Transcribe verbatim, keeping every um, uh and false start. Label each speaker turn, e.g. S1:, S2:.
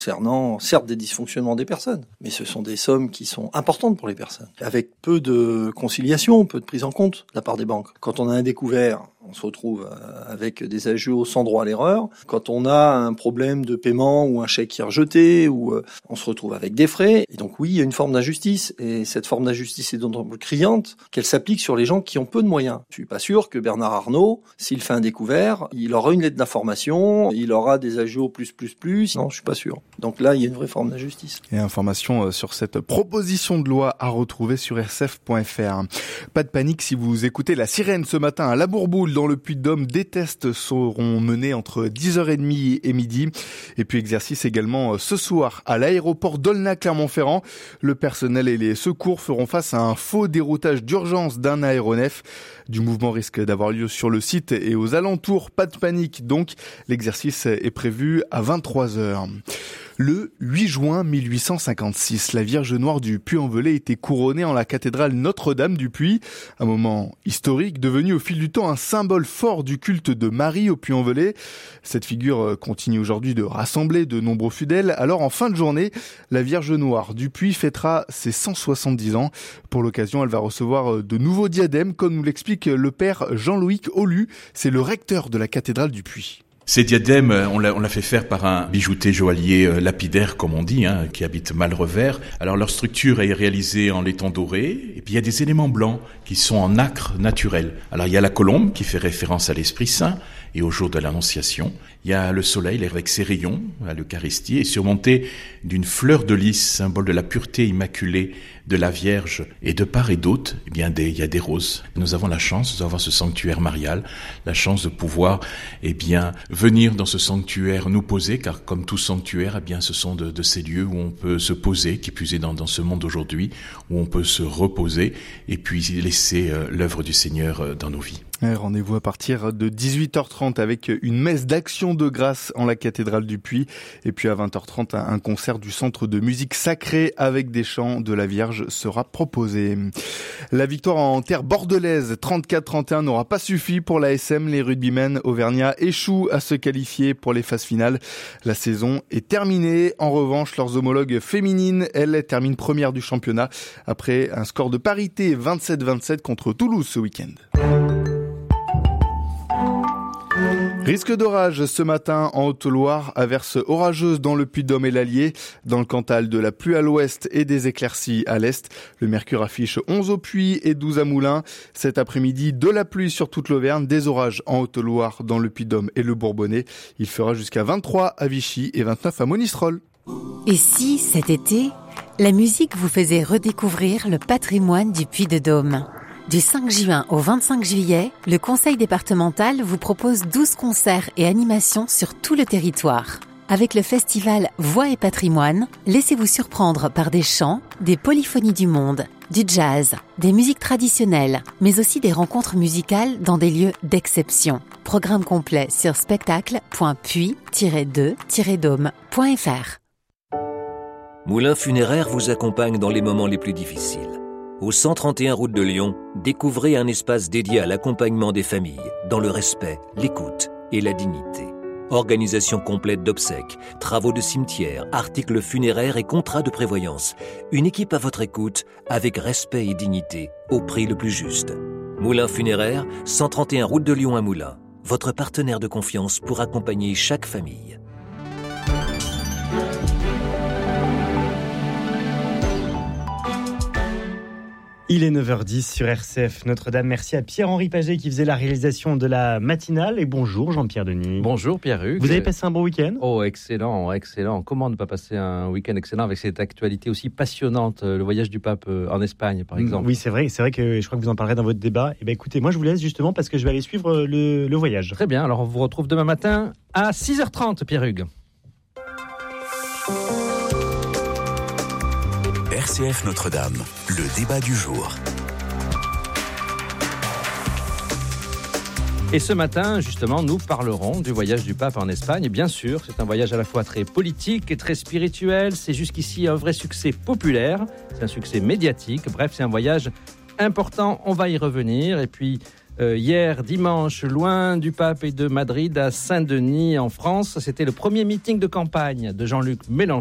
S1: concernant certes des dysfonctionnements des personnes, mais ce sont des sommes qui sont importantes pour les personnes, avec peu de conciliation, peu de prise en compte de la part des banques. Quand on a un découvert, on se retrouve avec des agios sans droit à l'erreur. Quand on a un problème de paiement ou un chèque qui est rejeté, ou on se retrouve avec des frais. Et donc oui, il y a une forme d'injustice, et cette forme d'injustice est d'autant plus criante qu'elle s'applique sur les gens qui ont peu de moyens. Je suis pas sûr que Bernard Arnault, s'il fait un découvert, il aura une lettre d'information, il aura des agios plus plus plus. Non, je suis pas sûr. Donc là, il y a une vraie forme d'injustice.
S2: Et information sur cette proposition de loi à retrouver sur r c f point f r. Pas de panique si vous écoutez la sirène ce matin à La Bourboule dans le Puy-de-Dôme. Des tests seront menés entre dix heures trente et midi. Et puis exercice également ce soir à l'aéroport d'Aulnat-Clermont-Ferrand. Le personnel et les secours feront face à un faux déroutage d'urgence d'un aéronef. Du mouvement risque d'avoir lieu sur le site et aux alentours. Pas de panique donc. L'exercice est prévu à vingt-trois heures. Le huit juin mille huit cent cinquante-six, la Vierge Noire du Puy-en-Velay était couronnée en la cathédrale Notre-Dame du Puy. Un moment historique devenu au fil du temps un symbole fort du culte de Marie au Puy-en-Velay. Cette figure continue aujourd'hui de rassembler de nombreux fidèles. Alors en fin de journée, la Vierge Noire du Puy fêtera ses cent soixante-dix ans. Pour l'occasion, elle va recevoir de nouveaux diadèmes, comme nous l'explique le père Jean-Loïc Aulu. C'est le recteur de la cathédrale du Puy.
S3: Ces diadèmes, on l'a, on l'a fait faire par un bijoutier joaillier euh, lapidaire, comme on dit, hein, qui habite Malrevers. Alors leur structure est réalisée en laiton doré, et puis il y a des éléments blancs qui sont en nacre naturel. Alors il y a la colombe qui fait référence à l'Esprit Saint et au jour de l'Annonciation. Il y a le soleil avec ses rayons à l'Eucharistie et surmonté d'une fleur de lys, symbole de la pureté immaculée de la Vierge. Et de part et d'autre, eh bien, des, il y a des roses. Nous avons la chance d'avoir ce sanctuaire marial, la chance de pouvoir, eh bien, venir dans ce sanctuaire nous poser, car comme tout sanctuaire, eh bien, ce sont de, de ces lieux où on peut se poser, qui plus est dans, dans ce monde aujourd'hui, où on peut se reposer et puis laisser euh, l'œuvre du Seigneur euh, dans nos vies.
S2: Rendez-vous à partir de dix-huit heures trente avec une messe d'action de grâce en la cathédrale du Puy. Et puis à vingt heures trente, un concert du Centre de musique sacrée avec des chants de la Vierge sera proposé. La victoire en terre bordelaise, trente-quatre à trente et un, n'aura pas suffi pour l'A S M. Les rugbymen auvergnats échouent à se qualifier pour les phases finales. La saison est terminée. En revanche, leurs homologues féminines, elles, terminent première du championnat après un score de parité vingt-sept vingt-sept contre Toulouse ce week-end. Risque d'orage ce matin en Haute-Loire, averse orageuse dans le Puy-de-Dôme et l'Allier. Dans le Cantal, de la pluie à l'ouest et des éclaircies à l'est. Le mercure affiche onze au Puy et douze à Moulins. Cet après-midi, de la pluie sur toute l'Auvergne, des orages en Haute-Loire, dans le Puy-de-Dôme et le Bourbonnais. Il fera jusqu'à vingt-trois à Vichy et vingt-neuf à Monistrol.
S4: Et si, cet été, la musique vous faisait redécouvrir le patrimoine du Puy-de-Dôme ? Du cinq juin au vingt-cinq juillet, le Conseil départemental vous propose douze concerts et animations sur tout le territoire. Avec le festival Voix et Patrimoine, laissez-vous surprendre par des chants, des polyphonies du monde, du jazz, des musiques traditionnelles, mais aussi des rencontres musicales dans des lieux d'exception. Programme complet sur spectacle point puy tiret deux tiret dôme point f r.
S5: Moulin Funéraire vous accompagne dans les moments les plus difficiles. Au cent trente et un route de Lyon, découvrez un espace dédié à l'accompagnement des familles, dans le respect, l'écoute et la dignité. Organisation complète d'obsèques, travaux de cimetière, articles funéraires et contrats de prévoyance. Une équipe à votre écoute, avec respect et dignité, au prix le plus juste. Moulin Funéraire, cent trente et un route de Lyon à Moulins. Votre partenaire de confiance pour accompagner chaque famille.
S6: Il est neuf heures dix sur R C F Notre-Dame. Merci à Pierre-Henri Paget qui faisait la réalisation de la matinale. Et bonjour Jean-Pierre Denis.
S7: Bonjour Pierre-Hugues.
S6: Vous avez passé un bon week-end ?
S7: Oh, excellent, excellent. Comment ne pas passer un week-end excellent avec cette actualité aussi passionnante, le voyage du pape en Espagne par exemple.
S6: Oui, c'est vrai, c'est vrai que je crois que vous en parlerez dans votre débat. Et ben écoutez, moi je vous laisse justement parce que je vais aller suivre le, le voyage.
S7: Très bien, alors on vous retrouve demain matin à six heures trente Pierre-Hugues.
S8: R C F Notre-Dame, le débat du jour.
S7: Et ce matin, justement, nous parlerons du voyage du pape en Espagne. Et bien sûr, c'est un voyage à la fois très politique et très spirituel. C'est jusqu'ici un vrai succès populaire. C'est un succès médiatique. Bref, c'est un voyage important. On va y revenir. Et puis, euh, hier dimanche, loin du pape et de Madrid, à Saint-Denis en France. C'était le premier meeting de campagne de Jean-Luc Mélenchon.